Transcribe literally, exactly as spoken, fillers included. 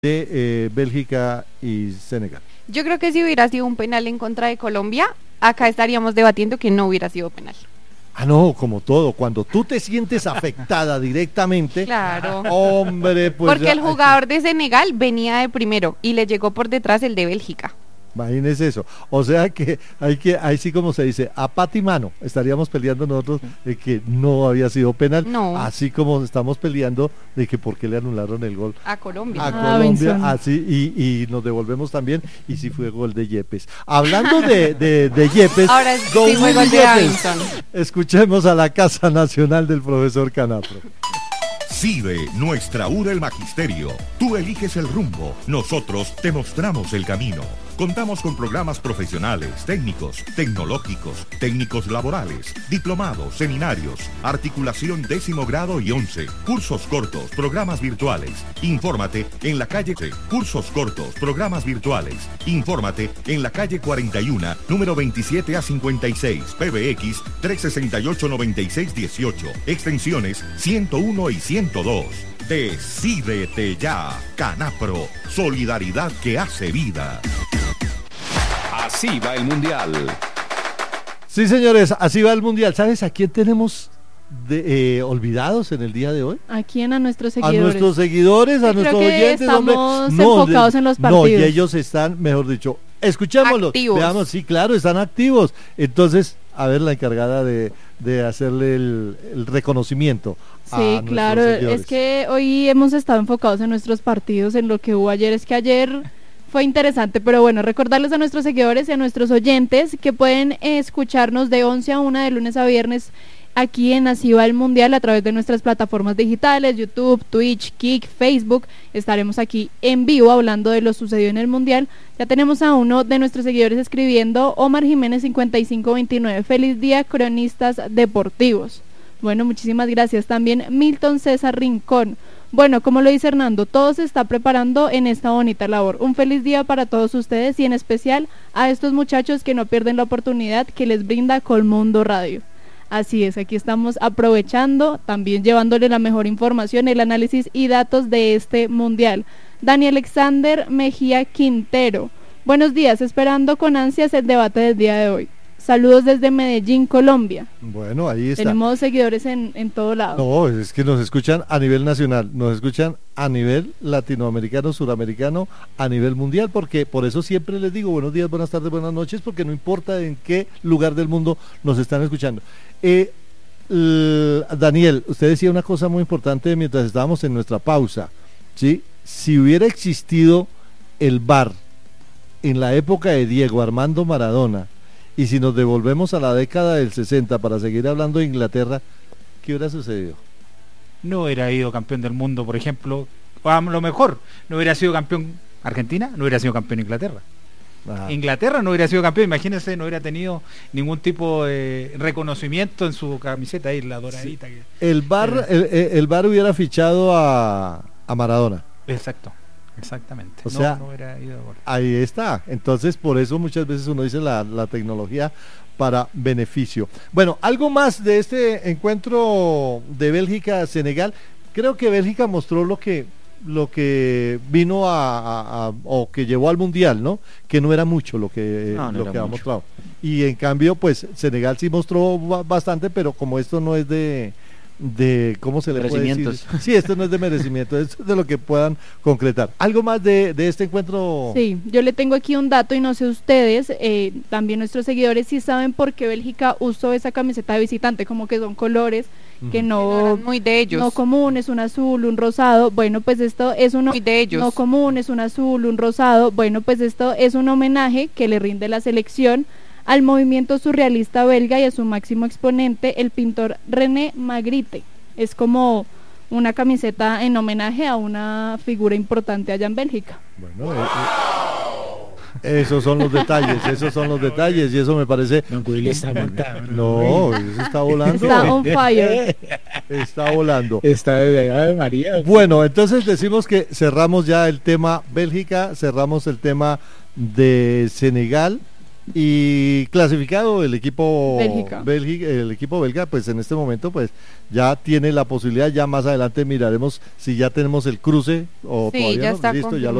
de eh, Bélgica y Senegal. Yo creo que si hubiera sido un penal en contra de Colombia, acá estaríamos debatiendo que no hubiera sido penal. Ah, no, como todo, cuando tú te sientes afectada directamente, claro, hombre, pues porque ya, el jugador de Senegal venía de primero y le llegó por detrás el de Bélgica. Imagínese eso, o sea que hay que, ahí sí como se dice, a pata y mano estaríamos peleando nosotros de que no había sido penal, no. Así como estamos peleando de que por qué le anularon el gol a Colombia, a ah, Colombia, así y, y nos devolvemos también y si fue gol de Yepes. Hablando de, de, de Yepes, ahora sí fue gol de Davinson. Escuchemos a la Casa Nacional del profesor Canapro. CIDE, nuestra U del Magisterio. Tú eliges el rumbo, nosotros te mostramos el camino. Contamos con programas profesionales, técnicos, tecnológicos, técnicos laborales, diplomados, seminarios, articulación décimo grado y once, cursos cortos, programas virtuales. Infórmate en la calle C, cursos cortos, programas virtuales. Infórmate en la calle cuarenta y uno, número veintisiete a cincuenta y seis, P B X trescientos sesenta y ocho, noventa y seis dieciocho, extensiones ciento uno y ciento dos. Decídete ya, Canapro, solidaridad que hace vida. Así va el Mundial. Sí, señores, así va el Mundial. ¿Sabes a quién tenemos de, eh, olvidados en el día de hoy? ¿A quién? A nuestros seguidores. A nuestros seguidores, sí, a nuestros creo que oyentes. Estamos hombre. enfocados no, en los partidos. No, y ellos están, mejor dicho, escuchémoslos. Activos. Veamos, sí, claro, están activos. Entonces, a ver, la encargada de, de hacerle el, el reconocimiento. Sí, claro, es que hoy hemos estado enfocados en nuestros partidos, en lo que hubo ayer. Es que ayer fue interesante, pero bueno, recordarles a nuestros seguidores y a nuestros oyentes que pueden eh, escucharnos de once a una de lunes a viernes aquí en Así va el Mundial a través de nuestras plataformas digitales, YouTube, Twitch, Kik, Facebook. Estaremos aquí en vivo hablando de lo sucedido en el Mundial. Ya tenemos a uno de nuestros seguidores escribiendo, Omar Jiménez cincuenta y cinco veintinueve, feliz día cronistas deportivos. Bueno, muchísimas gracias. También Milton César Rincón. Bueno, como lo dice Hernando, todo se está preparando en esta bonita labor. Un feliz día para todos ustedes y en especial a estos muchachos que no pierden la oportunidad que les brinda Colmundo Radio. Así es, aquí estamos aprovechando, también llevándole la mejor información, el análisis y datos de este Mundial. Dani Alexander Mejía Quintero. Buenos días, esperando con ansias el debate del día de hoy. Saludos desde Medellín, Colombia. Bueno, ahí está. Tenemos seguidores en, en todo lado. No, es que nos escuchan a nivel nacional, nos escuchan a nivel latinoamericano, suramericano, a nivel mundial, porque por eso siempre les digo buenos días, buenas tardes, buenas noches, porque no importa en qué lugar del mundo nos están escuchando. Eh, l- Daniel, usted decía una cosa muy importante mientras estábamos en nuestra pausa, ¿sí? Si hubiera existido el V A R en la época de Diego Armando Maradona, y si nos devolvemos a la década del sesenta para seguir hablando de Inglaterra, ¿qué hubiera sucedido? No hubiera ido campeón del mundo, por ejemplo, o a lo mejor, no hubiera sido campeón Argentina, no hubiera sido campeón Inglaterra. Ajá. Inglaterra no hubiera sido campeón, imagínense, no hubiera tenido ningún tipo de reconocimiento en su camiseta ahí, la doradita. Sí. Que... El V A R, el, el V A R hubiera fichado a, a Maradona. Exacto. Exactamente. O sea, no, no hubiera ido ahí está. Entonces, por eso muchas veces uno dice la, la tecnología para beneficio. Bueno, algo más de este encuentro de Bélgica-Senegal. Creo que Bélgica mostró lo que lo que vino a, a, a o que llevó al Mundial, ¿no? Que no era mucho lo que no, no lo que mucho. ha mostrado. Y en cambio, pues Senegal sí mostró bastante, pero como esto no es de de cómo se le puede decir, sí, esto no es de merecimiento, esto es de lo que puedan concretar. ¿Algo más de, de este encuentro? Sí, yo le tengo aquí un dato y no sé ustedes, eh, también nuestros seguidores si saben por qué Bélgica usó esa camiseta de visitante, como que son colores uh-huh. que no, no muy de ellos, no comunes, un azul, un rosado. Bueno, pues esto es uno muy de ellos, no comunes, un azul, un rosado. Bueno, pues esto es un homenaje que le rinde la selección al movimiento surrealista belga y a su máximo exponente, el pintor René Magritte. Es como una camiseta en homenaje a una figura importante allá en Bélgica. Bueno, eh, eh, esos son los detalles, esos son los detalles y eso me parece... No, está montado, no, eso está volando. Está on fire. Está volando. Está de Ave María. Bueno, entonces decimos que cerramos ya el tema Bélgica, cerramos el tema de Senegal. Y clasificado el equipo Bélgica. Bélgica, el equipo belga, pues en este momento pues ya tiene la posibilidad, ya más adelante miraremos si ya tenemos el cruce o Sí, todavía ya no, está listo, ya lo